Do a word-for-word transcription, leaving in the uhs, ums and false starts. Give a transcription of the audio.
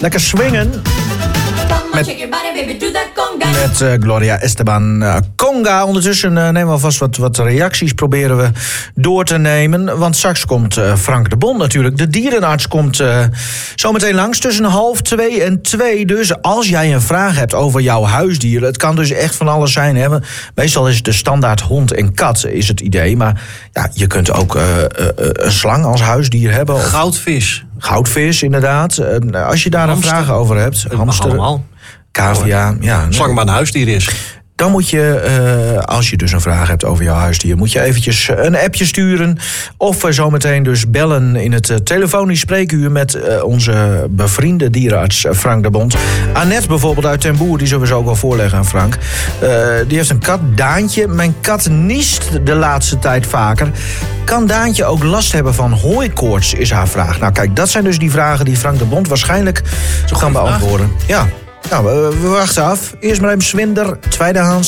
Lekker swingen. Met, met uh, Gloria Esteban uh, Conga. Ondertussen uh, nemen we alvast wat, wat reacties. Proberen we door te nemen. Want straks komt uh, Frank de Bond natuurlijk. De dierenarts komt uh, zometeen langs. Tussen half twee en twee. Dus als jij een vraag hebt over jouw huisdieren. Het kan dus echt van alles zijn. Hè? Meestal is het de standaard hond en kat is het idee. Maar ja, je kunt ook uh, uh, een slang als huisdier hebben. Of goudvis. Goudvis, inderdaad. Uh, als je daar een vraag over hebt. Hamster. Allemaal. Cavia, ja. Zolang maar een huisdier is. Dan moet je, uh, als je dus een vraag hebt over jouw huisdier... moet je eventjes een appje sturen. Of uh, zometeen dus bellen in het uh, telefonisch spreekuur... met uh, onze bevriende dierenarts Frank de Bond. Annette bijvoorbeeld uit Ten Boer, die zullen we zo ook wel voorleggen aan Frank. Uh, die heeft een kat, Daantje. Mijn kat niest de laatste tijd vaker. Kan Daantje ook last hebben van hooikoorts, is haar vraag. Nou kijk, dat zijn dus die vragen die Frank de Bond waarschijnlijk zo gaan beantwoorden. Ja. Nou, we, we wachten af. Eerst maar even Zwinder, tweedehands.